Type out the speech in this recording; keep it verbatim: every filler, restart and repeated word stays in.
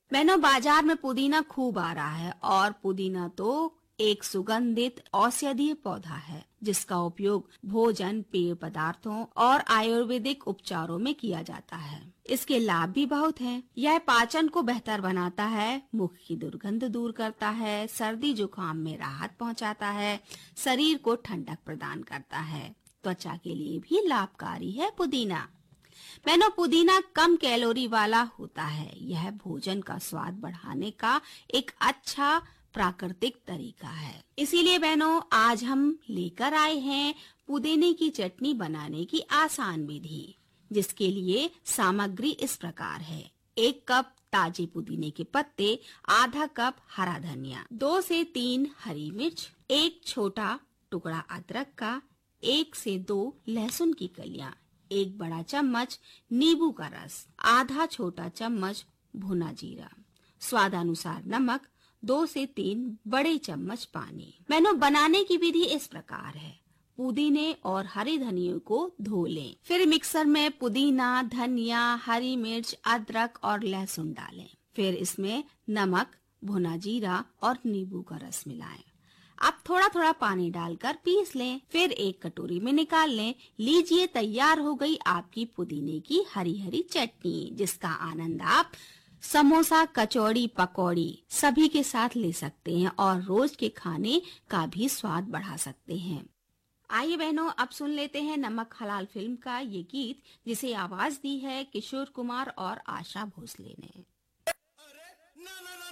बहनों, बाजार में पुदीना खूब आ रहा है और पुदीना तो एक सुगंधित औषधीय पौधा है जिसका उपयोग भोजन, पेय पदार्थों और आयुर्वेदिक उपचारों में किया जाता है। इसके लाभ भी बहुत हैं। यह पाचन को बेहतर बनाता है, मुख की दुर्गंध दूर करता है, सर्दी जुकाम में राहत पहुंचाता है, शरीर को ठंडक प्रदान करता है, त्वचा के लिए भी लाभकारी है पुदीना। बहनों, पुदीना कम कैलोरी वाला होता है। यह भोजन का स्वाद बढ़ाने का एक अच्छा प्राकृतिक तरीका है। इसीलिए बहनों, आज हम लेकर आए हैं पुदीने की चटनी बनाने की आसान विधि, जिसके लिए सामग्री इस प्रकार है। एक कप ताजे पुदीने के पत्ते, आधा कप हरा धनिया, दो से तीन हरी मिर्च, एक छोटा टुकड़ा अदरक का, एक से दो लहसुन की कलियां, एक बड़ा चम्मच नींबू का रस, आधा छोटा चम्मच भुना जीरा, स्वादानुसार नमक, दो से तीन बड़े चम्मच पानी। बहनों, बनाने की विधि इस प्रकार है। पुदीने और हरी धनिया को धो लें, फिर मिक्सर में पुदीना, धनिया, हरी मिर्च, अदरक और लहसुन डालें। फिर इसमें नमक, भुना जीरा और नींबू का रस मिलाएं। अब थोड़ा थोड़ा पानी डालकर पीस लें, फिर एक कटोरी में निकाल लें। लीजिए, तैयार हो गई आपकी पुदीने की हरी हरी चटनी, जिसका आनंद आप समोसा, कचौड़ी, पकौड़ी सभी के साथ ले सकते हैं और रोज के खाने का भी स्वाद बढ़ा सकते हैं। आइए बहनों, अब सुन लेते हैं नमक हलाल फिल्म का ये गीत, जिसे आवाज दी है किशोर कुमार और आशा भोसले ने। अरे ना ना ना